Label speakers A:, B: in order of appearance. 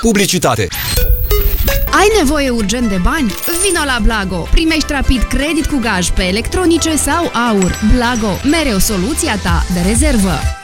A: Publicitate.
B: Ai nevoie urgent de bani? Vino la Blago! Primești rapid credit cu gaj pe electronice sau aur. Blago, mereu soluția ta de rezervă.